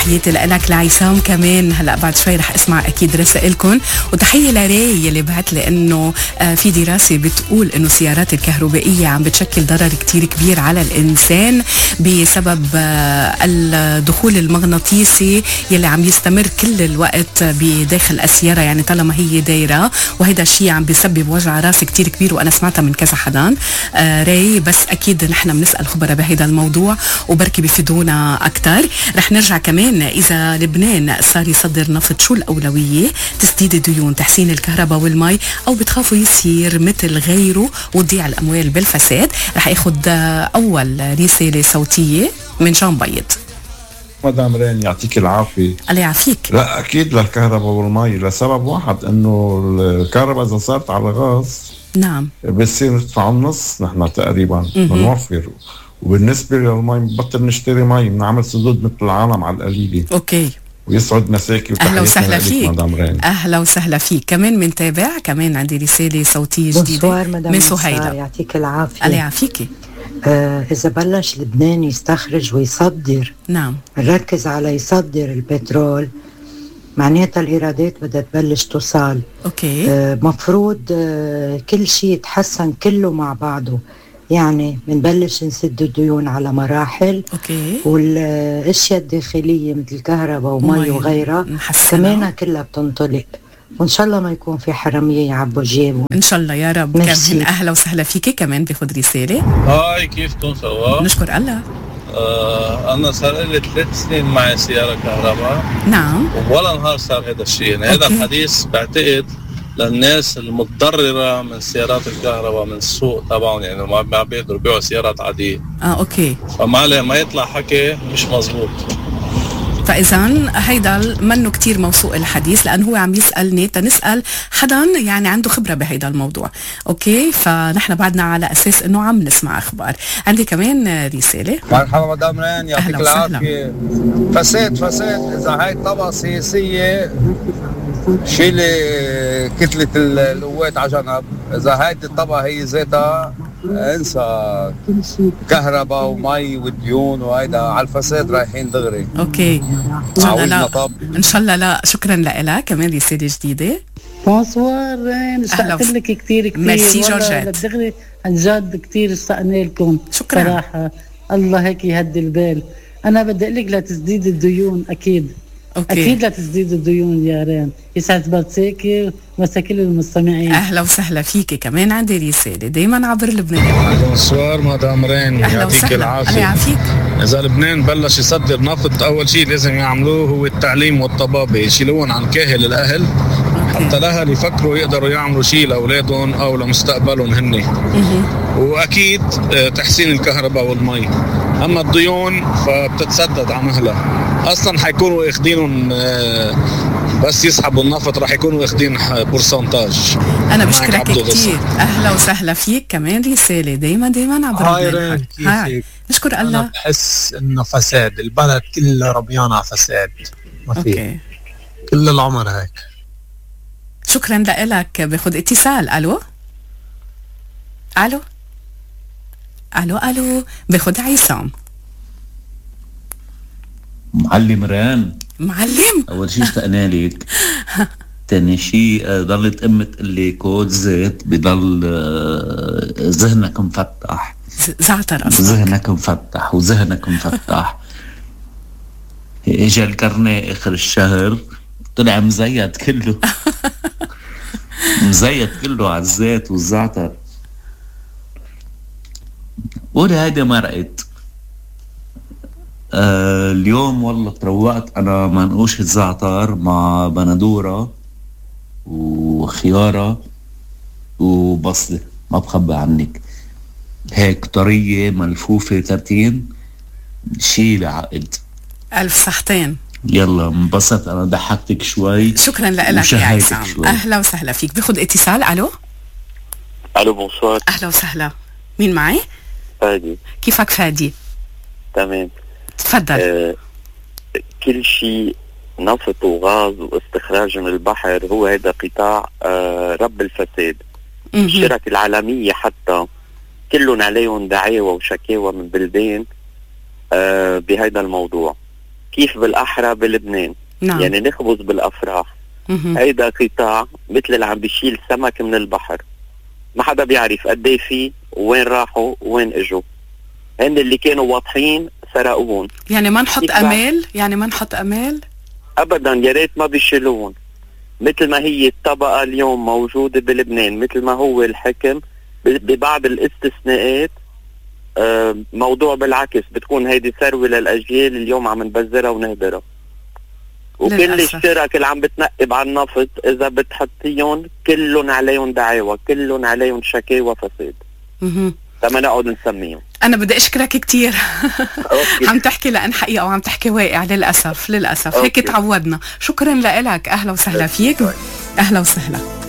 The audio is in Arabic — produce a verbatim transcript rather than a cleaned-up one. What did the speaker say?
تحياتي لك لعيسام كمان. هلا بعد شوي رح اسمع اكيد رسائلكم، وتحيه لراي اللي بعت لي انه آه في دراسه بتقول انه السيارات الكهربائيه عم بتشكل ضرر كتير كبير على الانسان بسبب آه الدخول المغناطيسي يلي عم يستمر كل الوقت بداخل السياره، يعني طالما هي دايره، وهذا الشيء عم بيسبب وجع راس كتير كبير، وانا سمعتها من كذا حدا آه راي. بس اكيد نحن بنسال خبراء بهذا الموضوع وبركي بيفيدونا اكثر. رح نرجع كمان، اذا لبنان صار يصدر نفط شو الاولويه؟ تسديد الديون، تحسين الكهرباء والمي، او بتخافوا يصير مثل غيره وتضيع الاموال بالفساد؟ رح اخذ اول رساله صوتيه من جان بيض. مدام رين يعطيك العافيه. الله يعافيك. لا اكيد للكهرباء والمي لسبب واحد، انه الكهرباء اذا صارت على غاز نعم بتصير ندفع النص نحن تقريبا بنوفر، وبالنسبه للمي بنبطل نشتري مي، بنعمل سدود مثل العالم على القليله. اوكي، ويسعد مساكي اهلا وسهلا فيك مدام رين. اهلا وسهلا فيك. كمان منتابع، كمان عندي رساله صوتيه جديده من سهيله. يعطيك العافيه. الله يعافيكي. آه إذا بلش لبنان يستخرج ويصدر، نعم، نركز على يصدر البترول، معناتها الإيرادات بدها تبلش توصل. أوكي. آه مفروض آه كل شيء يتحسن كله مع بعضه، يعني بنبلش نسد الديون على مراحل. أوكي. والأشياء الداخلية مثل الكهرباء ومي وغيرها كمان كلها بتنطلق، وإن شاء الله ما يكون في حرامية يعبوا جيبهم إن شاء الله يا رب. كمان أهلا وسهلا فيكي. كمان بياخد رسالة. هاي، كيفكم؟ سوا نشكر الله. آه أنا صار لي ثلاث سنين معي سيارة كهرباء. نعم. ولا نهار صار هذا الشيء، يعني هذا الحديث بعتقد للناس المتضررة من سيارات الكهرباء من السوق طبعا، يعني ما بيقدروا يبيعوا سيارات عادية. اه اوكي. فما عليه ما يطلع حكي مش مزبوط. فإذا هيدا منه كتير موثوق الحديث، لأنه هو عم يسألني تنسأل حدا يعني عنده خبرة بهيدا الموضوع. أوكي، فنحن بعدنا على أساس إنه عم نسمع أخبار. عندي كمان رسالة. مرحبا مدام رين، يعطيك العافية. فساد فساد إذا هاي طبقة سياسية شيلي كتلة القوات على جنب، إذا هاي الطبقة هي ذاتها انسى كهرباء ومي وديون، وهيدا على الفساد رايحين دغري. اوكي، ان شاء الله لا. ان شاء الله لا. شكرا لك. كمان رساله جديده. بونسوار رين، اشتقت لك كثير كثير. ميرسي جورجيت. دغري عن جد كثير اشتقنا لكم. شكرا صراحه، الله هيك يهدي البال. انا بدي اقول لك لتسديد الديون اكيد. أوكي. أكيد لتسديد الديون يا رين. يسعد بلساكي ومساكل المستمعين. أهلا وسهلا فيكي. كمان عندي رسالة دايما عبر لبنان. بونسوار مدام رين، يعطيك العافية. الله يعافيك. إذا لبنان بلش يصدر نفط، أول شيء لازم يعملوه هو التعليم والطبابة، يشيلون عن كاهل الأهل. أوكي. حتى الأهل يفكروا يقدروا يعملوا شيء لأولادهم أو لمستقبلهم هني. وأكيد تحسين الكهرباء والمي. أما الديون فبتتسدد على مهلها. أصلا حيكونوا اخدينهم بس يسحبوا النفط، راح يكونوا اخدين بورسنتاج. أنا بشكرك كتير. أهلا وسهلا فيك. كمان رسالة دايما دايما عبر هاي كيفك؟ نشكر الله. أنا بحس إنه فساد، البلد كله ربيان على فساد، ما في كل العمر هيك. شكرا لك. باخد اتصال. ألو ألو ألو ألو باخد عيسام. معلم ران. معلم. أول شيء اشتقنا لك. تاني شيء ضلت أمي تقول لي كود زيت بضل ذهنك مفتح. زعتر أصلا. ذهنك مفتح وذهنك مفتح. إجا الكرنيه آخر الشهر طلع مزيد كله. مزيد كله على الزيت والزعتر. ولا هيدا مرقت. آه اليوم والله تروقت أنا منقوش الزعتر مع بندورة وخيارة وبصلة، ما بخبى عنك، هيك طرية ملفوفة ترتين شي لعقد. ألف صحتين. يلا انبسط، أنا ضحكتك شوي. شكرا لك يا عيسام. أهلا وسهلا فيك. بياخد اتصال. ألو ألو بونسوار. أهلا وسهلا. مين معي؟ فادي. كيفك فادي؟ تمام تفضل. آه كل شيء نفط وغاز واستخراج من البحر هو هذا قطاع آه رب الفساد. الشركة العالمية حتى كلهم عليهم دعاوى وشكاوى من بلدان آه بهذا الموضوع. كيف بالاحرى بلبنان. نعم. يعني نخبز بالافراح. هيدا قطاع مثل اللي عم بيشيل سمك من البحر، ما حدا بيعرف قد ايه فيه وين راحوا وين اجوا. هن اللي كانوا واضحين سرقوهم. يعني ما نحط امال، يعني ما نحط امال ابدا، يا ريت ما بيشيلوهم. مثل ما هي الطبقه اليوم موجوده بلبنان، مثل ما هو الحكم ببعض الاستثناءات آه موضوع بالعكس، بتكون هيدي ثروه للاجيال اليوم عم نبذرها ونهدرها. وكل الشرك اللي عم بتنقب على النفط اذا بتحطيهم كلهم عليهم دعاوى، كلهم عليهم شكاوى فساد. اها فما نقعد نسميهم. انا بدي اشكرك كتير. عم تحكي لان حقيقه وعم تحكي واقع للاسف للاسف. أوكي. هيك تعودنا. شكرا لك، اهلا وسهلا فيك. اهلا وسهلا.